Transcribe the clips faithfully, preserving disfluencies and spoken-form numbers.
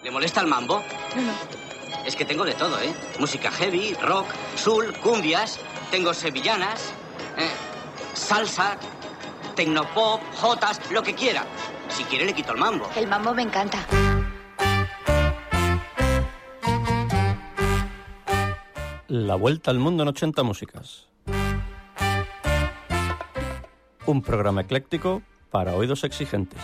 ¿Le molesta el mambo? No, no. Es que tengo de todo, ¿eh? Música heavy, rock, soul, cumbias, tengo sevillanas, eh, salsa, tecnopop, jotas, lo que quiera. Si quiere le quito el mambo. El mambo me encanta. La vuelta al mundo en ochenta músicas. Un programa ecléctico para oídos exigentes.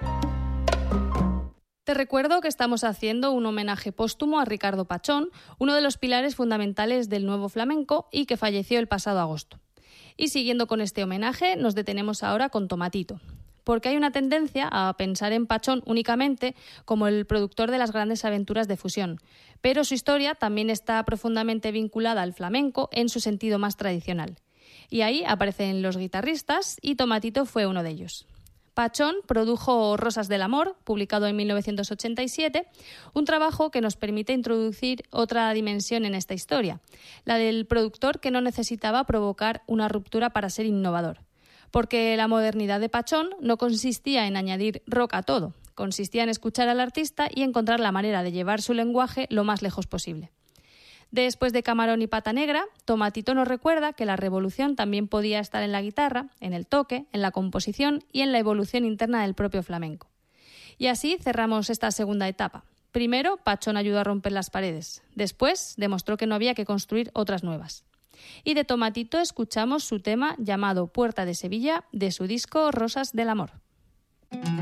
Te recuerdo que estamos haciendo un homenaje póstumo a Ricardo Pachón, uno de los pilares fundamentales del nuevo flamenco y que falleció el pasado agosto. Y siguiendo con este homenaje, nos detenemos ahora con Tomatito, porque hay una tendencia a pensar en Pachón únicamente como el productor de las grandes aventuras de fusión, pero su historia también está profundamente vinculada al flamenco en su sentido más tradicional. Y ahí aparecen los guitarristas y Tomatito fue uno de ellos. Pachón produjo Rosas del Amor, publicado en mil novecientos ochenta y siete, un trabajo que nos permite introducir otra dimensión en esta historia, la del productor que no necesitaba provocar una ruptura para ser innovador. Porque la modernidad de Pachón no consistía en añadir rock a todo, consistía en escuchar al artista y encontrar la manera de llevar su lenguaje lo más lejos posible. Después de Camarón y Pata Negra, Tomatito nos recuerda que la revolución también podía estar en la guitarra, en el toque, en la composición y en la evolución interna del propio flamenco. Y así cerramos esta segunda etapa. Primero, Pachón ayudó a romper las paredes. Después, demostró que no había que construir otras nuevas. Y de Tomatito escuchamos su tema llamado Puerta de Sevilla, de su disco Rosas del Amor.